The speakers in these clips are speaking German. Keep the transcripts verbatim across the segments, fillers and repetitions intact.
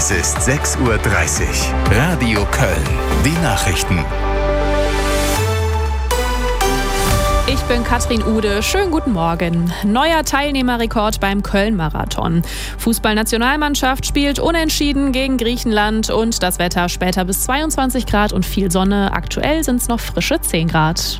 Es ist sechs Uhr dreißig. Radio Köln. Die Nachrichten. Ich bin Katrin Ude. Schönen guten Morgen. Neuer Teilnehmerrekord beim Köln-Marathon. Fußballnationalmannschaft spielt unentschieden gegen Griechenland und das Wetter später bis zweiundzwanzig Grad und viel Sonne. Aktuell sind es noch frische zehn Grad.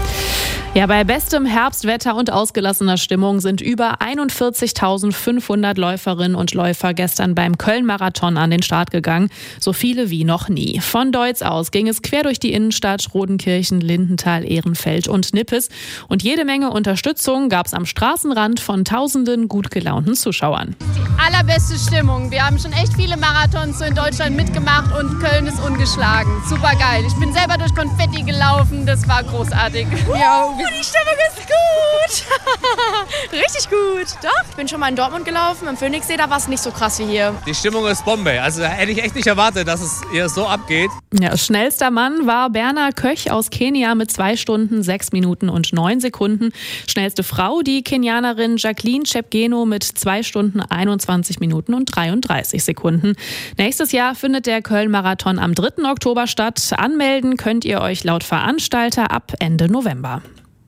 Ja, bei bestem Herbstwetter und ausgelassener Stimmung sind über einundvierzigtausendfünfhundert Läuferinnen und Läufer gestern beim Köln-Marathon an den Start gegangen. So viele wie noch nie. Von Deutz aus ging es quer durch die Innenstadt, Rodenkirchen, Lindenthal, Ehrenfeld und Nippes. Und jede Menge Unterstützung gab es am Straßenrand von tausenden gut gelaunten Zuschauern. Die allerbeste Stimmung. Wir haben schon echt viele Marathons in Deutschland mitgemacht und Köln ist ungeschlagen. Super geil. Ich bin selber durch Konfetti gelaufen. Das war großartig. Ja. Oh, die Stimmung ist gut. Richtig gut. Doch, ich bin schon mal in Dortmund gelaufen, im Phoenixsee, da war es nicht so krass wie hier. Die Stimmung ist Bombe. Also hätte ich echt nicht erwartet, dass es hier so abgeht. Ja, schnellster Mann war Berna Köch aus Kenia mit zwei Stunden, sechs Minuten und neun Sekunden. Schnellste Frau, die Kenianerin Jacqueline Chepgeno mit zwei Stunden, einundzwanzig Minuten und dreiunddreißig Sekunden. Nächstes Jahr findet der Köln-Marathon am dritten Oktober statt. Anmelden könnt ihr euch laut Veranstalter ab Ende November.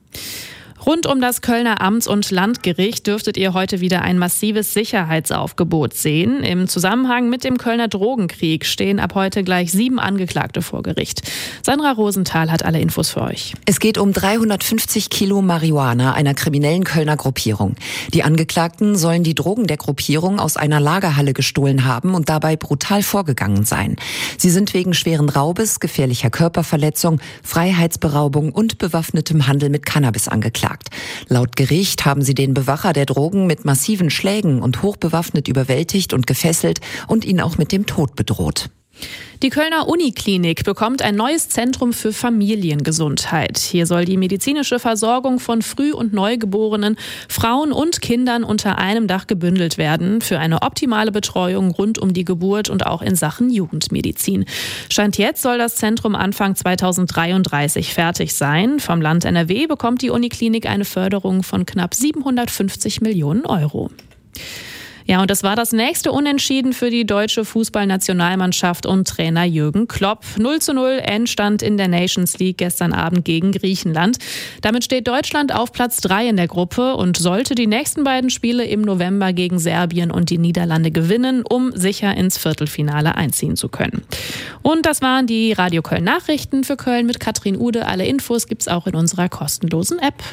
Rund um das Kölner Amts- und Landgericht dürftet ihr heute wieder ein massives Sicherheitsaufgebot sehen. Im Zusammenhang mit dem Kölner Drogenkrieg stehen ab heute gleich sieben Angeklagte vor Gericht. Sandra Rosenthal hat alle Infos für euch. Es geht um dreihundertfünfzig Kilo Marihuana einer kriminellen Kölner Gruppierung. Die Angeklagten sollen die Drogen der Gruppierung aus einer Lagerhalle gestohlen haben und dabei brutal vorgegangen sein. Sie sind wegen schweren Raubes, gefährlicher Körperverletzung, Freiheitsberaubung und bewaffnetem Handel mit Cannabis angeklagt. Laut Gericht haben sie den Bewacher der Drogen mit massiven Schlägen und hochbewaffnet überwältigt und gefesselt und ihn auch mit dem Tod bedroht. Die Kölner Uniklinik bekommt ein neues Zentrum für Familiengesundheit. Hier soll die medizinische Versorgung von Früh- und Neugeborenen, Frauen und Kindern unter einem Dach gebündelt werden für eine optimale Betreuung rund um die Geburt und auch in Sachen Jugendmedizin. Stand jetzt soll das Zentrum Anfang zweitausenddreiunddreißig fertig sein. Vom Land N R W bekommt die Uniklinik eine Förderung von knapp siebenhundertfünfzig Millionen Euro. Ja, und das war das nächste Unentschieden für die deutsche Fußballnationalmannschaft und Trainer Jürgen Klopp. null zu null Endstand in der Nations League gestern Abend gegen Griechenland. Damit steht Deutschland auf Platz drei in der Gruppe und sollte die nächsten beiden Spiele im November gegen Serbien und die Niederlande gewinnen, um sicher ins Viertelfinale einziehen zu können. Und das waren die Radio Köln Nachrichten für Köln mit Katrin Ude. Alle Infos gibt's auch in unserer kostenlosen App.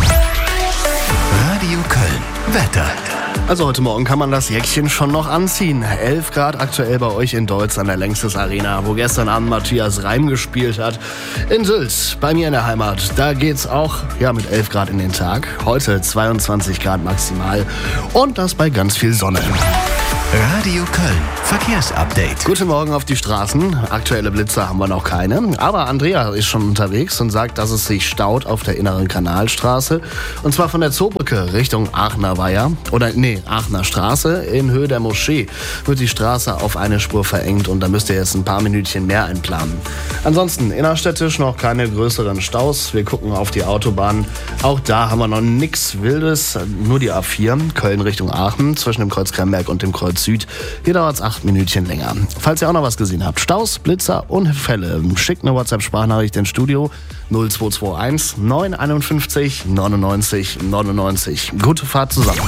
Radio Köln. Wetter. Also heute Morgen kann man das Jäckchen schon noch anziehen. elf Grad aktuell bei euch in Deutz an der Längstes Arena, wo gestern Abend Matthias Reim gespielt hat. In Sülz, bei mir in der Heimat, da geht's auch ja, mit elf Grad in den Tag. Heute zweiundzwanzig Grad maximal und das bei ganz viel Sonne. Radio Köln. Verkehrsupdate. Guten Morgen auf die Straßen. Aktuelle Blitzer haben wir noch keine. Aber Andrea ist schon unterwegs und sagt, dass es sich staut auf der inneren Kanalstraße. Und zwar von der Zoobrücke Richtung Aachener Weiher. Oder nee, Aachener Straße. In Höhe der Moschee wird die Straße auf eine Spur verengt. Und da müsst ihr jetzt ein paar Minütchen mehr einplanen. Ansonsten innerstädtisch noch keine größeren Staus. Wir gucken auf die Autobahn. Auch da haben wir noch nichts Wildes. Nur die A vier. Köln Richtung Aachen. Zwischen dem Kreuz Kremberg und dem Kreuz Süd. Hier dauert es acht Minütchen länger. Falls ihr auch noch was gesehen habt, Staus, Blitzer und Fälle, schickt eine WhatsApp-Sprachnachricht ins Studio null zwei zwei eins neun fünf eins neunundneunzig neunundneunzig. Gute Fahrt zusammen.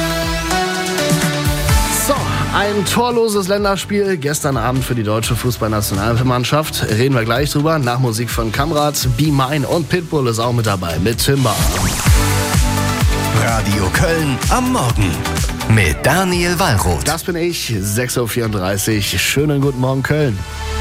So, ein torloses Länderspiel gestern Abend für die deutsche Fußballnationalmannschaft. Reden wir gleich drüber. Nach Musik von Kamrat, Be Mine und Pitbull ist auch mit dabei mit Timber. Radio Köln am Morgen mit Daniel Wallroth. Das bin ich, sechs Uhr vierunddreißig. Schönen guten Morgen, Köln.